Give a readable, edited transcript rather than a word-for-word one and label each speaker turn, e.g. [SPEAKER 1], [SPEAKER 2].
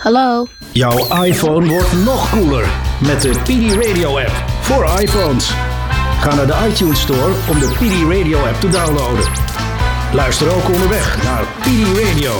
[SPEAKER 1] Hallo?
[SPEAKER 2] Jouw iPhone wordt nog cooler met de PD Radio app voor iPhones. Ga naar de iTunes Store om de PD Radio app te downloaden. Luister ook onderweg naar PD Radio.